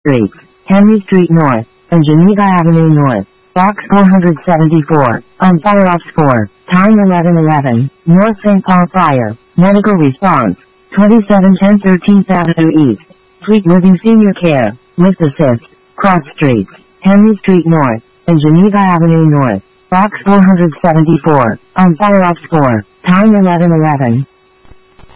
Streets, Henry Street North, and Geneva Avenue North. Box 474, on fire off score, time 11:11, North St. Paul Fire, medical response, 2710 13th Avenue East, Fleet Living Senior Care, Lift Assist, Cross Streets, Henry Street North, and Geneva Avenue North. Box 474, on fire off score, time 11:11.